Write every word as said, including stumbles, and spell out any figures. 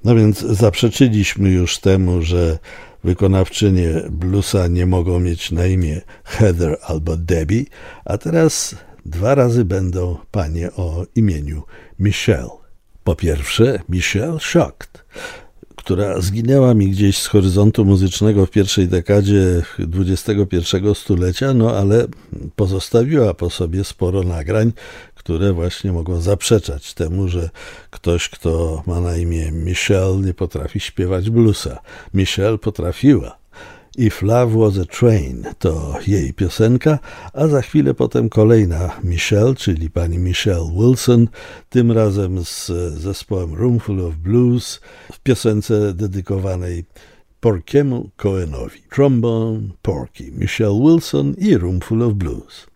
No więc zaprzeczyliśmy już temu, że wykonawczynie bluesa nie mogą mieć na imię Heather albo Debbie, a teraz dwa razy będą panie o imieniu Michelle. Po pierwsze Michelle Shocked, która zginęła mi gdzieś z horyzontu muzycznego w pierwszej dekadzie dwudziestego pierwszego stulecia, no ale pozostawiła po sobie sporo nagrań, które właśnie mogą zaprzeczać temu, że ktoś, kto ma na imię Michelle, nie potrafi śpiewać bluesa. Michelle potrafiła. If Love Was a Train to jej piosenka, a za chwilę potem kolejna Michelle, czyli pani Michelle Wilson, tym razem z zespołem Roomful of Blues w piosence dedykowanej Porkiemu Cohenowi. Trombone, Porky, Michelle Wilson i Roomful of Blues.